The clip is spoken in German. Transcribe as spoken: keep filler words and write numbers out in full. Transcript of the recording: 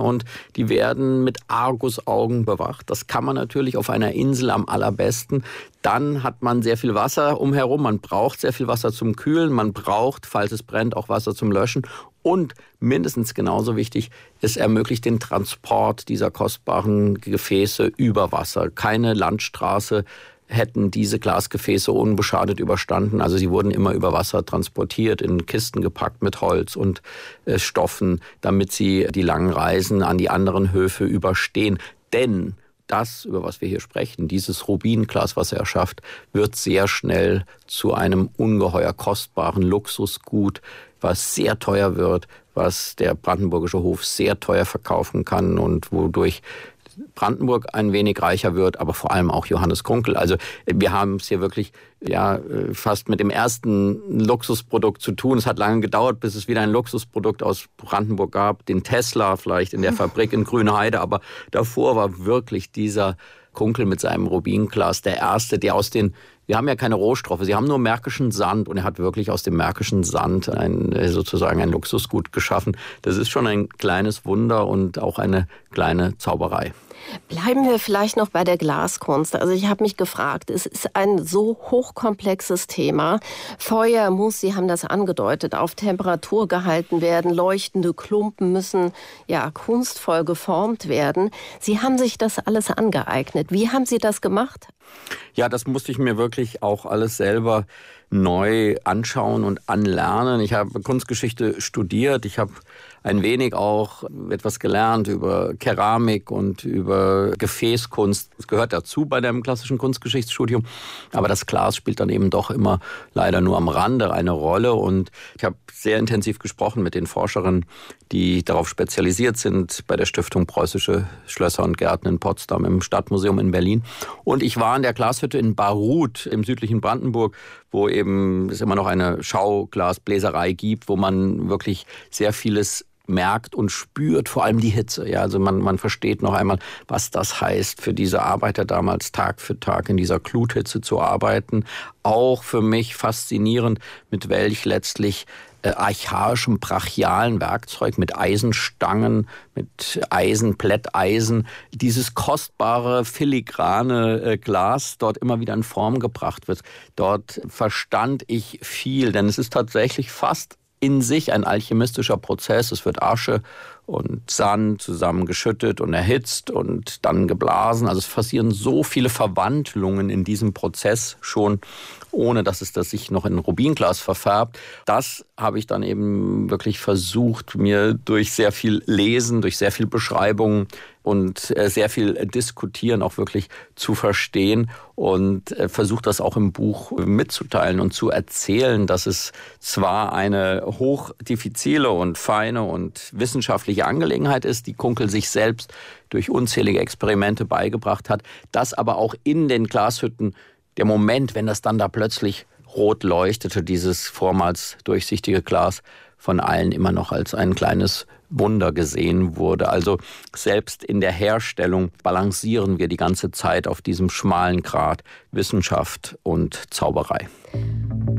und die werden mit Argusaugen bewacht. Das kann man natürlich auf einer Insel am allerbesten. Dann hat man sehr viel Wasser umherum, man braucht sehr viel Wasser zum Kühlen, man braucht, falls es brennt, auch Wasser zum Löschen. Und mindestens genauso wichtig, es ermöglicht den Transport dieser kostbaren Gefäße über Wasser. Keine Landstraße hätten diese Glasgefäße unbeschadet überstanden. Also sie wurden immer über Wasser transportiert, in Kisten gepackt mit Holz und äh, Stoffen, damit sie die langen Reisen an die anderen Höfe überstehen. Denn das, über was wir hier sprechen, dieses Rubinglas, was er erschafft, wird sehr schnell zu einem ungeheuer kostbaren Luxusgut, was sehr teuer wird, was der brandenburgische Hof sehr teuer verkaufen kann und wodurch Brandenburg ein wenig reicher wird, aber vor allem auch Johannes Kunkel. Also wir haben es hier wirklich ja fast mit dem ersten Luxusprodukt zu tun. Es hat lange gedauert, bis es wieder ein Luxusprodukt aus Brandenburg gab, den Tesla vielleicht in der Fabrik in Grünheide, aber davor war wirklich dieser Kunkel mit seinem Rubinglas der erste, der aus den Wir haben ja keine Rohstoffe, sie haben nur märkischen Sand und er hat wirklich aus dem märkischen Sand ein, sozusagen ein Luxusgut geschaffen. Das ist schon ein kleines Wunder und auch eine kleine Zauberei. Bleiben wir vielleicht noch bei der Glaskunst. Also ich habe mich gefragt, es ist ein so hochkomplexes Thema. Feuer muss, Sie haben das angedeutet, auf Temperatur gehalten werden. Leuchtende Klumpen müssen ja kunstvoll geformt werden. Sie haben sich das alles angeeignet. Wie haben Sie das gemacht? Ja, das musste ich mir wirklich auch alles selber neu anschauen und anlernen. Ich habe Kunstgeschichte studiert. Ich habe ein wenig auch etwas gelernt über Keramik und über Gefäßkunst. Das gehört dazu bei dem klassischen Kunstgeschichtsstudium. Aber das Glas spielt dann eben doch immer leider nur am Rande eine Rolle. Und ich habe sehr intensiv gesprochen mit den Forscherinnen, die darauf spezialisiert sind bei der Stiftung Preußische Schlösser und Gärten in Potsdam, im Stadtmuseum in Berlin. Und ich war in der Glashütte in Baruth im südlichen Brandenburg, wo eben es immer noch eine Schauglasbläserei gibt, wo man wirklich sehr vieles merkt und spürt, vor allem die Hitze. Ja, also man, man versteht noch einmal, was das heißt für diese Arbeiter damals, Tag für Tag in dieser Gluthitze zu arbeiten. Auch für mich faszinierend, mit welch letztlich äh, archaischem, brachialen Werkzeug, mit Eisenstangen, mit Eisen, Plätteisen, dieses kostbare, filigrane äh, Glas dort immer wieder in Form gebracht wird. Dort verstand ich viel, denn es ist tatsächlich fast in sich ein alchemistischer Prozess. Es wird Asche und Sand zusammengeschüttet und erhitzt und dann geblasen. Also es passieren so viele Verwandlungen in diesem Prozess schon, ohne dass es das sich noch in ein Rubinglas verfärbt. Das habe ich dann eben wirklich versucht, mir durch sehr viel Lesen, durch sehr viel Beschreibungen und sehr viel Diskutieren auch wirklich zu verstehen und versucht das auch im Buch mitzuteilen und zu erzählen, dass es zwar eine hochdifizile und feine und wissenschaftliche Angelegenheit ist, die Kunkel sich selbst durch unzählige Experimente beigebracht hat, dass aber auch in den Glashütten der Moment, wenn das dann da plötzlich rot leuchtete, dieses vormals durchsichtige Glas, von allen immer noch als ein kleines Wunder gesehen wurde. Also selbst in der Herstellung balancieren wir die ganze Zeit auf diesem schmalen Grat Wissenschaft und Zauberei.